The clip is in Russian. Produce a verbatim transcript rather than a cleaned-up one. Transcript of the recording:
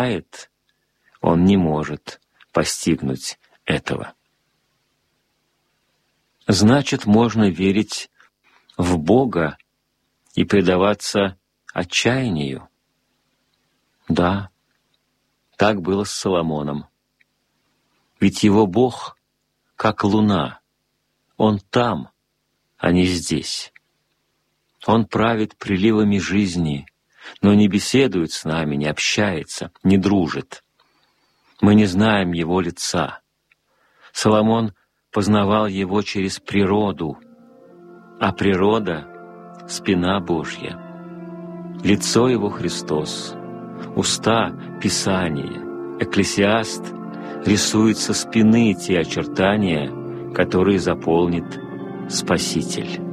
он не может постигнуть этого. Значит, можно верить в Бога и предаваться отчаянию? Да, так было с Соломоном. Ведь его Бог как луна, Он там, а не здесь. Он правит приливами жизни, но не беседует с нами, не общается, не дружит. Мы не знаем Его лица. Соломон познавал Его через природу, а природа — спина Божья. Лицо Его — Христос, уста — Писание. Экклесиаст рисует со спины те очертания, которые заполнит Спаситель.